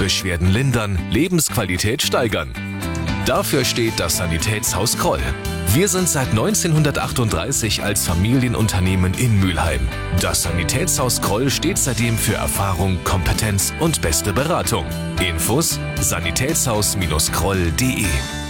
Beschwerden lindern, Lebensqualität steigern. Dafür steht das Sanitätshaus Kroll. Wir sind seit 1938 als Familienunternehmen in Mülheim. Das Sanitätshaus Kroll steht seitdem für Erfahrung, Kompetenz und beste Beratung. Infos: sanitätshaus-kroll.de